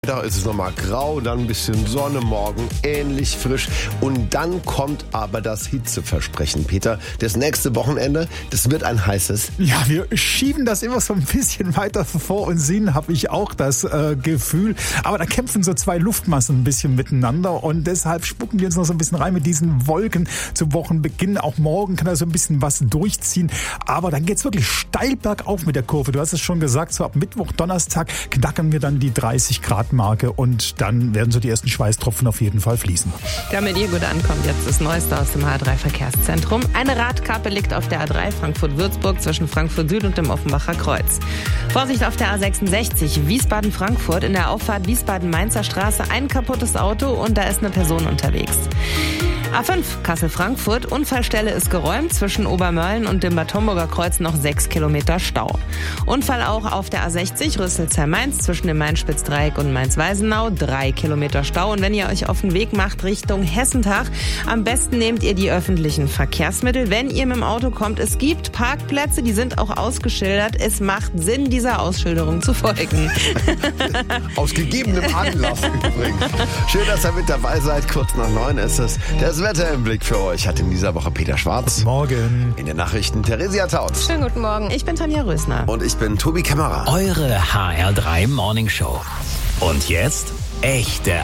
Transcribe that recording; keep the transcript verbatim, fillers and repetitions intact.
Da ist es nochmal grau, dann ein bisschen Sonne, morgen ähnlich frisch. Und dann kommt aber das Hitzeversprechen. Peter, das nächste Wochenende, das wird ein heißes. Ja, wir schieben das immer so ein bisschen weiter vor uns hin, habe ich auch das äh, Gefühl. Aber da kämpfen so zwei Luftmassen ein bisschen miteinander und deshalb spucken wir uns noch so ein bisschen rein mit diesen Wolken zum Wochenbeginn. Auch morgen kann da so ein bisschen was durchziehen. Aber dann geht's wirklich steil bergauf mit der Kurve. Du hast es schon gesagt, so ab Mittwoch, Donnerstag knacken wir dann die dreißig Grad Marke und dann werden so die ersten Schweißtropfen auf jeden Fall fließen. Damit ihr gut ankommt, jetzt das Neueste aus dem H drei Verkehrszentrum. Eine Radkappe liegt auf der A drei Frankfurt-Würzburg zwischen Frankfurt Süd und dem Offenbacher Kreuz. Vorsicht auf der A sechsundsechzig Wiesbaden-Frankfurt in der Auffahrt Wiesbaden-Mainzer Straße. Ein kaputtes Auto und da ist eine Person unterwegs. A fünf Kassel-Frankfurt, Unfallstelle ist geräumt, zwischen Obermölln und dem Bad Homburger Kreuz noch sechs Kilometer Stau. Unfall auch auf der A sechzig Rüsselsheim-Mainz zwischen dem Main-Spitz-Dreieck und Mainz-Weisenau, drei Kilometer Stau. Und wenn ihr euch auf den Weg macht Richtung Hessentag, am besten nehmt ihr die öffentlichen Verkehrsmittel. Wenn ihr mit dem Auto kommt, es gibt Parkplätze, die sind auch ausgeschildert. Es macht Sinn, dieser Ausschilderung zu folgen. Aus gegebenem Anlass übrigens. Schön, dass ihr mit dabei seid. Kurz nach neun ist es. Das Wetter im Blick für euch hat in dieser Woche Peter Schwarz. Guten Morgen. In den Nachrichten Theresia Taut. Schönen guten Morgen. Ich bin Tanja Rösner. Und ich bin Tobi Kämmerer. Eure H R drei Morning Show. Und jetzt echte